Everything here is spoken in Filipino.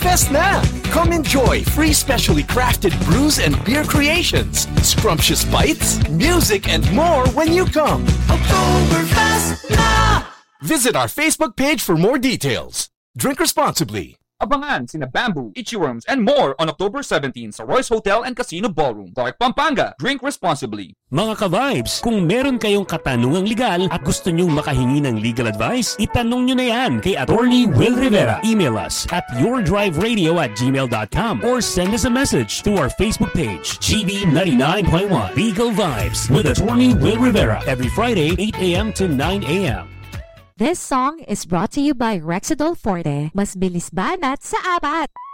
Fest na! Come enjoy free specially crafted brews and beer creations, scrumptious bites, music, and more when you come. Oktoberfest na! Visit our Facebook page for more details. Drink responsibly. Abangan sina Bamboo, Ichiworms, and more on October 17 sa Royce Hotel and Casino Ballroom, Clark, Pampanga. Drink responsibly. Mga ka-vibes, kung meron kayong katanungang legal at gusto nyong makahingi ng legal advice, itanong nyo na yan kay Attorney Will Rivera. Email us at yourdriveradio@gmail.com or send us a message to our Facebook page, GB99.1 Legal Vibes with Attorney Will Rivera every Friday, 8 a.m. to 9 a.m. This song is brought to you by Rexidol Forte. Mas bilis banat sa apat!